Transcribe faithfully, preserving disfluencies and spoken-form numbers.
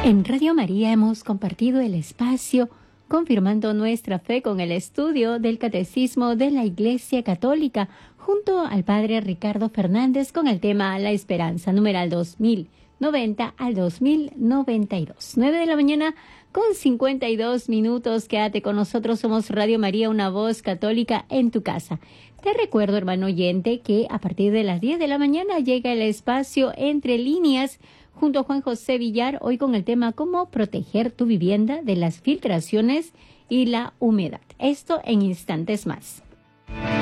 En Radio María hemos compartido el espacio confirmando nuestra fe con el estudio del Catecismo de la Iglesia Católica junto al Padre Ricardo Fernández con el tema La Esperanza, numeral dos mil noventa al dos mil noventa y dos. nueve de la mañana con cincuenta y dos minutos. Quédate con nosotros, somos Radio María, una voz católica en tu casa. Te recuerdo, hermano oyente, que a partir de las diez de la mañana llega el espacio Entre Líneas junto a Juan José Villar, hoy con el tema cómo proteger tu vivienda de las filtraciones y la humedad. Esto en instantes más.